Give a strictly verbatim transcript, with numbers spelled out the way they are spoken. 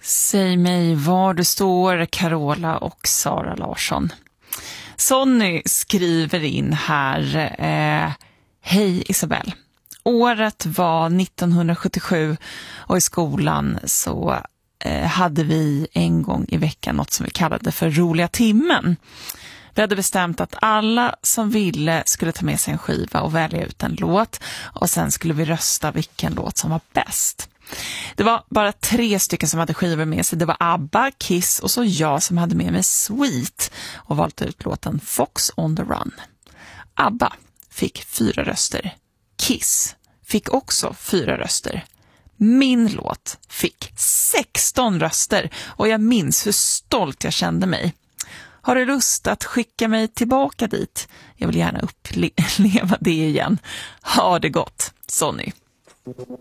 Säg mig var du står, Carola och Sara Larsson. Sonny skriver in här. Eh, Hej Isabel. Året var nittonhundrasjuttiosju och i skolan så eh, hade vi en gång i veckan något som vi kallade för roliga timmen. Vi hade bestämt att alla som ville skulle ta med sig en skiva och välja ut en låt och sen skulle vi rösta vilken låt som var bäst. Det var bara tre stycken som hade skivor med sig. Det var ABBA, Kiss och så jag som hade med mig Sweet och valt ut låten Fox on the Run. ABBA fick fyra röster. Kiss fick också fyra röster. Min låt fick sexton röster och jag minns hur stolt jag kände mig. Har du lust att skicka mig tillbaka dit? Jag vill gärna uppleva det igen. Ha det gott, Sonny.